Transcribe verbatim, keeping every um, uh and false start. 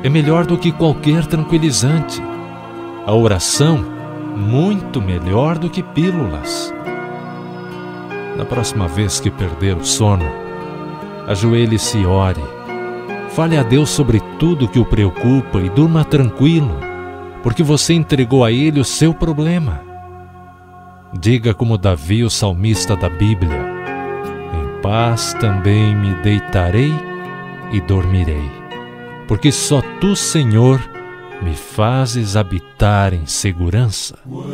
é melhor do que qualquer tranquilizante. A oração, muito melhor do que pílulas. Na próxima vez que perder o sono, ajoelhe-se e ore. Fale a Deus sobre tudo que o preocupa e durma tranquilo, porque você entregou a Ele o seu problema. Diga como Davi, o salmista da Bíblia: em paz também me deitarei e dormirei, porque só Tu, Senhor, me fazes habitar em segurança.